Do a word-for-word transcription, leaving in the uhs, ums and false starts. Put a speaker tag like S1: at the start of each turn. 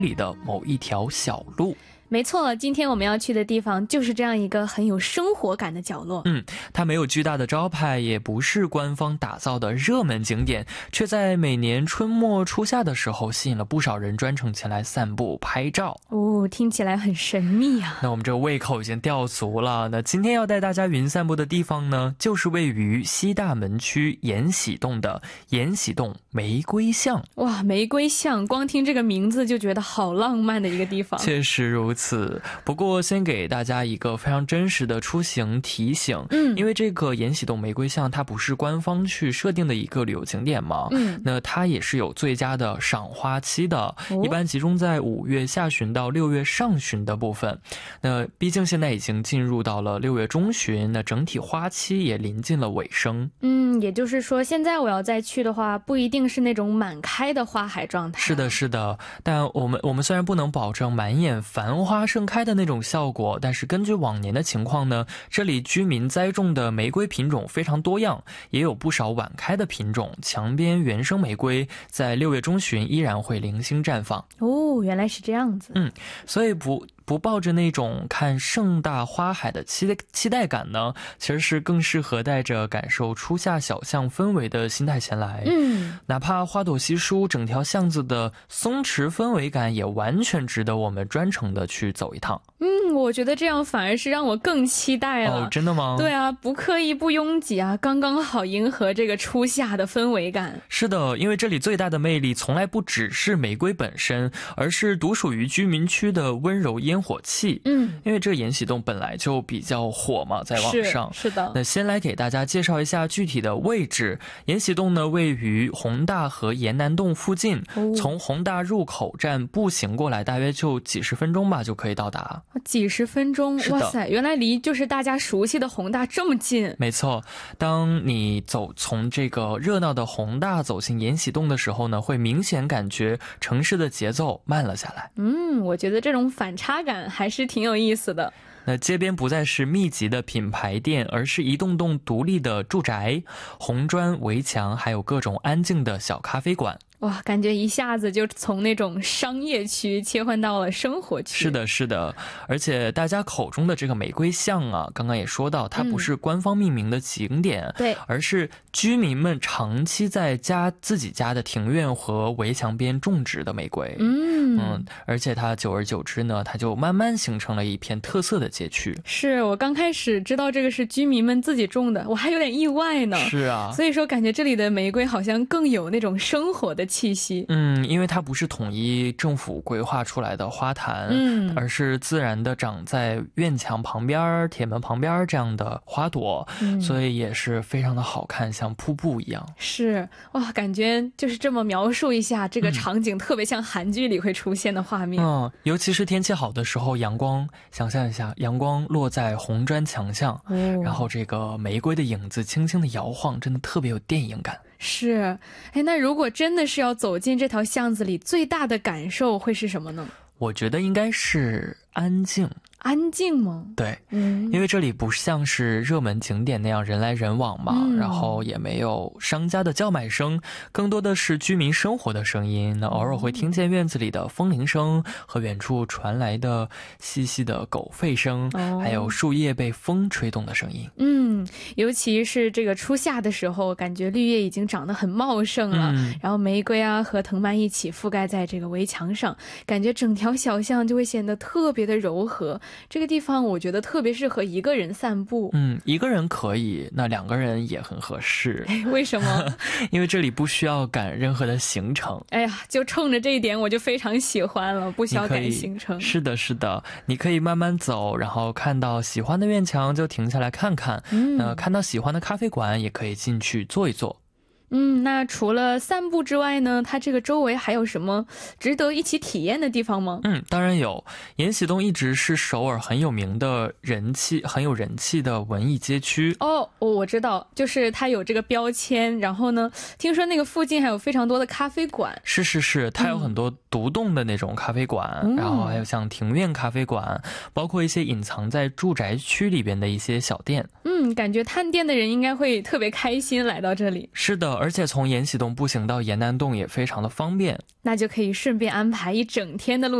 S1: 里的某一条小路。
S2: 没错，今天我们要去的地方就是这样一个很有生活感的角落。
S1: 嗯，它没有巨大的招牌，也不是官方打造的热门景点，却在每年春末初夏的时候吸引了不少人专程前来散步拍照。
S2: 哦，听起来很神秘啊。
S1: 那我们这个胃口已经吊足了，那今天要带大家云散步的地方呢，就是位于西大门区延禧洞的延禧洞玫瑰巷。
S2: 哇，玫瑰巷，光听这个名字就觉得好浪漫的一个地方。
S1: 确实如此。不过先给大家一个非常真实的出行提醒，嗯，因为这个延禧洞玫瑰巷它不是官方去设定的一个旅游景点嘛，嗯，那它也是有最佳的赏花期的，哦，一般集中在五月下旬到六月上旬的部分。那毕竟现在已经进入到了六月中旬，那整体花期也临近了尾声。
S2: 嗯，也就是说现在我要再去的话，不一定是那种满开的花海状态。
S1: 是的是的，但我们我们虽然不能保证满眼繁花盛开的那种效果，但是根据往年的情况呢，这里居民栽种的玫瑰品种非常多样，也有不少晚开的品种。墙边原生玫瑰在六月中旬依然会零星绽放。
S2: 哦，原来是这样子。
S1: 嗯，所以不不抱着那种看盛大花海的期待期待感呢，其实是更适合带着感受初夏小巷氛围的心态前来。嗯，哪怕花朵稀疏，整条巷子的松弛氛围感也完全值得我们专程的去走一趟。
S2: 嗯，我觉得这样反而是让我更期待了。
S1: 哦，真的吗？
S2: 对啊，不刻意不拥挤啊，刚刚好迎合这个初夏的氛围感。
S1: 是的，因为这里最大的魅力从来不只是玫瑰本身，而是独属于居民区的温柔烟火气。嗯，因为这个延禧洞本来就比较火嘛，在网上。
S2: 是, 是的。
S1: 那先来给大家介绍一下具体的位置。延禧洞呢位于宏大和延南洞附近，哦，从宏大入口站步行过来大约就几十分钟吧就可以到达。
S2: 几十分钟，哇塞，原来离就是大家熟悉的宏大这么近。
S1: 没错，当你走从这个热闹的宏大走进延禧洞的时候呢，会明显感觉城市的节奏慢了下来。
S2: 嗯，我觉得这种反差感还是挺有意思的。
S1: 那街边不再是密集的品牌店，而是一栋栋独立的住宅，红砖围墙，还有各种安静的小咖啡馆。
S2: 哇，感觉一下子就从那种商业区切换到了生活区。
S1: 是的是的，而且大家口中的这个玫瑰巷啊，刚刚也说到它不是官方命名的景点，嗯，对，而是居民们长期在家自己家的庭院和围墙边种植的玫瑰。嗯嗯，而且它久而久之呢，它就慢慢形成了一片特色的街区。
S2: 是，我刚开始知道这个是居民们自己种的，我还有点意外呢。
S1: 是啊，
S2: 所以说感觉这里的玫瑰好像更有那种生活的气息。
S1: 嗯，因为它不是统一政府规划出来的花坛，嗯，而是自然的长在院墙旁边、铁门旁边这样的花朵，嗯，所以也是非常的好看，像瀑布一样。
S2: 是，哇，感觉就是这么描述一下这个场景，嗯，特别像韩剧里会出现的画面。
S1: 嗯，尤其是天气好的时候，阳光，想象一下，阳光落在红砖墙上，哦，然后这个玫瑰的影子轻轻的摇晃，真的特别有电影感。
S2: 是，哎，那如果真的是要走进这条巷子里，最大的感受会是什么呢？
S1: 我觉得应该是安静。
S2: 安静吗？
S1: 对，嗯，因为这里不像是热门景点那样人来人往嘛，嗯，然后也没有商家的叫卖声，更多的是居民生活的声音。那偶尔会听见院子里的风铃声和远处传来的细细的狗吠声，哦，还有树叶被风吹动的声音。
S2: 嗯，尤其是这个初夏的时候，感觉绿叶已经长得很茂盛了，嗯，然后玫瑰啊和藤蔓一起覆盖在这个围墙上，感觉整条小巷就会显得特别的柔和。这个地方我觉得特别适合一个人散步。
S1: 嗯，一个人可以，那两个人也很合适。
S2: 哎，为什么？
S1: 因为这里不需要赶任何的行程。
S2: 哎呀，就冲着这一点我就非常喜欢了，不需要赶行程。
S1: 是的是的，你可以慢慢走，然后看到喜欢的院墙就停下来看看，嗯，呃，看到喜欢的咖啡馆也可以进去坐一坐。
S2: 嗯，那除了散步之外呢，它这个周围还有什么值得一起体验的地方吗？
S1: 嗯，当然有。延禧洞一直是首尔很有名的人气很有人气的文艺街区。
S2: 哦，我知道，就是它有这个标签，然后呢，听说那个附近还有非常多的咖啡馆。
S1: 是是是，它有很多独栋的那种咖啡馆，嗯，然后还有像庭院咖啡馆，包括一些隐藏在住宅区里边的一些小店。嗯。
S2: 嗯，感觉探店的人应该会特别开心来到这里。
S1: 是的，而且从延禧洞步行到延南洞也非常的方便，
S2: 那就可以顺便安排一整天的路